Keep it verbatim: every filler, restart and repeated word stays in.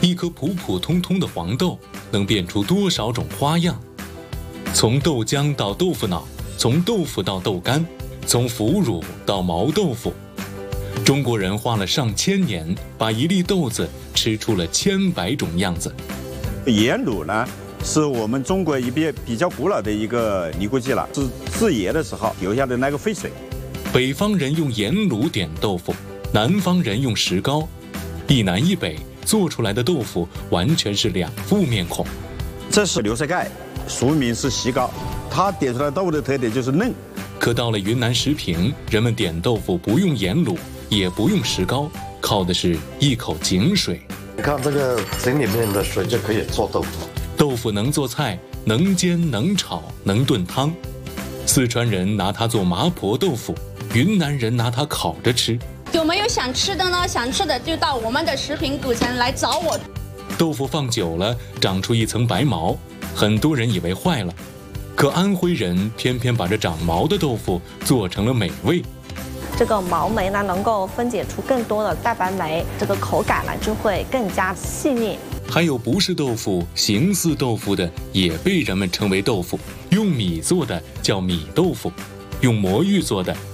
一颗普普通通的黄豆能变出多少种花样？从豆浆到豆腐脑，从豆腐到豆干，从腐乳到毛豆腐，中国人花了上千年，把一粒豆子吃出了千百种样子。 盐卤呢，是我们中国一边比较古老的一个尼姑祭了，是制盐的时候留下的那个废水。 北方人用盐卤点豆腐，南方人用石膏，一南一北做出来的豆腐完全是两副面孔。 这是流色盖，俗名是席膏，它点出来豆腐的特点就是嫩。 可到了云南石屏，人们点豆腐不用盐卤，也不用石膏，靠的是一口井水。 你看这个井里面的水就可以做豆腐。 豆腐能做菜，能煎能炒能炖汤。四川人拿它做麻婆豆腐，云南人拿它烤着吃。 有没有想吃的呢？想吃的就到我们的石屏古城来找我。 豆腐放久了长出一层白毛，很多人以为坏了，可安徽人偏偏把这长毛的豆腐做成了美味。 这个毛酶呢，能够分解出更多的蛋白酶，这个口感呢就会更加细腻。 还有不是豆腐，形似豆腐的也被人们称为豆腐。用米做的叫米豆腐，用魔芋做的